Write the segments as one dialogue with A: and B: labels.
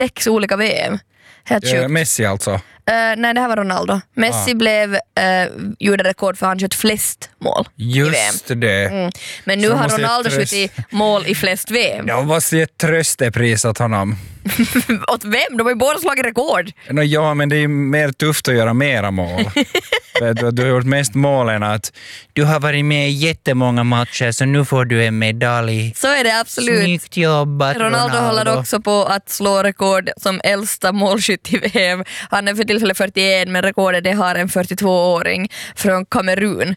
A: 6 olika VM. Helt sjukt.
B: Messi alltså.
A: Nej, det här var Ronaldo. Messi gjorde rekord för han sköt flest mål i VM.
B: Just det.
A: Men nu har Ronaldo skjutit mål i flest VM.
B: Jag måste ge ett tröstepris åt honom.
A: Åt vem? De har ju båda slagit rekord.
B: Ja, men det är mer tufft att göra mera mål. Du har gjort mest mål än att du har varit med i jättemånga matcher så nu får du en medalj.
A: Så är det absolut.
B: Snyggt jobbat,
A: Ronaldo håller också på att slå rekord som äldsta målskytt i VM. Han är för tillfället 41, men rekordet det har en 42-åring från Kamerun.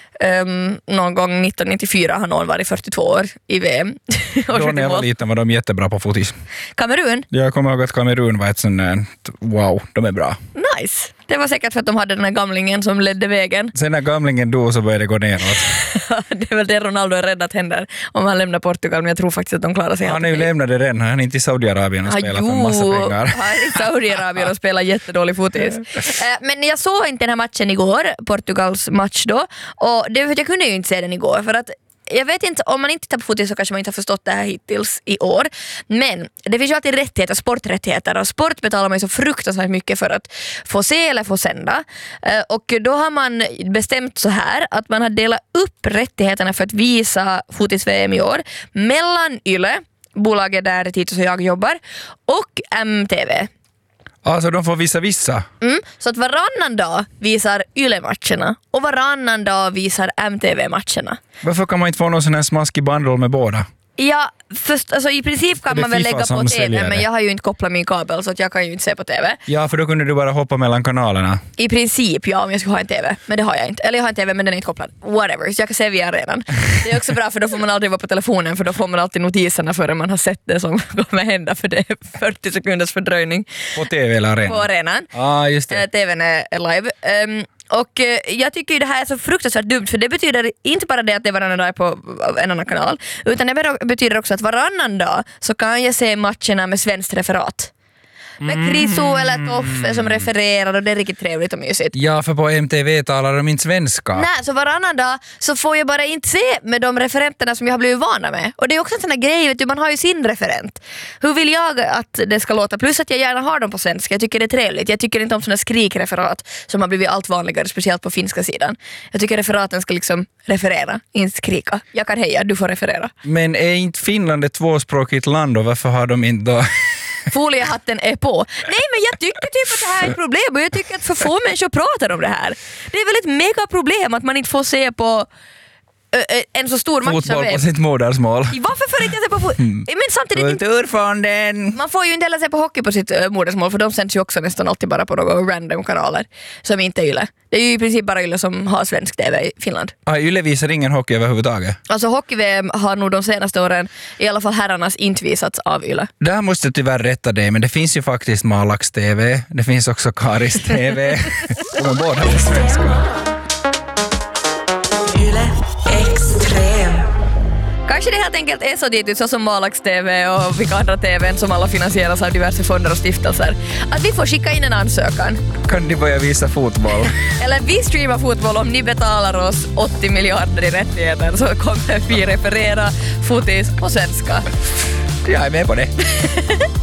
A: Någon gång 1994 har någon varit 42 år i VM.
B: Då när jag var liten var de jättebra på fotis.
A: Kamerun?
B: Jag kommer ihåg att Kamerun var ett sånt där, wow, de är bra.
A: Nice. Det var säkert för att de hade den här gamlingen som ledde vägen.
B: Sen när gamlingen dog så började det gå neråt.
A: Det är väl det Ronaldo är rädd att händer om han lämnar Portugal, men jag tror faktiskt att de klarar sig.
B: Han är ju lämnat det redan, han är inte i Saudiarabien och spelar för massa pengar.
A: Han är i Saudiarabien och spelar jättedålig fotis. Men jag såg inte den här matchen igår, Portugals match då, och det, för jag kunde ju inte se den igår för att jag vet inte, om man inte tittar på fotis så kanske man inte har förstått det här hittills i år. Men det finns ju alltid rättigheter, sporträttigheter, och sport betalar man ju så fruktansvärt mycket för att få se eller få sända. Och då har man bestämt så här att man har delat upp rättigheterna för att visa fotis-VM i år mellan Yle, bolaget där Titus och jag jobbar, och MTV.
B: Alltså de får visa.
A: Så att varannan dag visar Yle-matcherna och varannan dag visar MTV-matcherna.
B: Varför kan man inte få någon sån här smaskig bundle med båda?
A: Ja, först, alltså i princip kan man väl
B: FIFA
A: lägga på TV, men
B: det.
A: jag har ju inte kopplat min kabel så att jag kan ju inte se på TV.
B: Ja, för då kunde du bara hoppa mellan kanalerna.
A: I princip, ja, om jag skulle ha en TV. Men det har jag inte. Eller jag har en TV men den är inte kopplad. Whatever, så jag kan se via arenan. Det är också bra för då får man aldrig vara på telefonen, för då får man alltid notiserna före man har sett det som kommer hända, för det är 40 sekunders fördröjning.
B: På TV eller arenan?
A: På arenan.
B: Ja, just det.
A: TVn är live. Och jag tycker ju det här är så fruktansvärt dumt, för det betyder inte bara det att det varannan dag är på en annan kanal, utan det betyder också att varannan dag så kan jag se matcherna med svenskt referat. Med Kriso eller Toffe som refererar, och det är riktigt trevligt och mysigt.
B: Ja, för på MTV talar de inte svenska.
A: Nej, så varannan dag så får jag bara inte se med de referenterna som jag har blivit vana med. Och det är också en sån här grej, vet du, man har ju sin referent. Hur vill jag att det ska låta? Plus att jag gärna har dem på svenska. Jag tycker det är trevligt. Jag tycker inte om såna skrikreferat som har blivit allt vanligare, speciellt på finska sidan. Jag tycker referaten ska liksom referera, inte skrika. Jag kan heja, du får referera.
B: Men är inte Finland ett tvåspråkigt land, och varför har de inte då...
A: Foliehatten är på. Nej, men jag tycker typ att det här är ett problem, och jag tycker att för få människor pratar om det här. Det är väl ett mega problem att man inte får se på en så stor match.
B: Fotboll på sitt modersmål.
A: Varför får inte jag se på fotboll? Men samtidigt inte...
B: Kulturfonden!
A: Man får ju inte heller se på hockey på sitt modersmål, för de sänds ju också nästan alltid bara på några random kanaler som inte är Yle. Det är ju i princip bara Yle som har svensk TV i Finland.
B: Yle visar ingen hockey överhuvudtaget.
A: Alltså hockey-VM har nog de senaste åren, i alla fall herrarnas, inte visats av Yle.
B: Där måste jag tyvärr rätta dig, men det finns ju faktiskt Malax TV. Det finns också Karis TV. De är båda på svenska.
C: Yle Extrem.
A: Kanske det helt enkelt är så dit, så som Malax TV och vilka andra TVn som alla finansieras av diverse fonder och stiftelser, att vi får skicka in en ansökan.
B: Kan ni börja visa fotboll?
A: Eller vi streamar fotboll, om ni betalar oss 80 miljarder i rättigheter så kommer vi referera fotis på svenska.
B: Jag är med på det.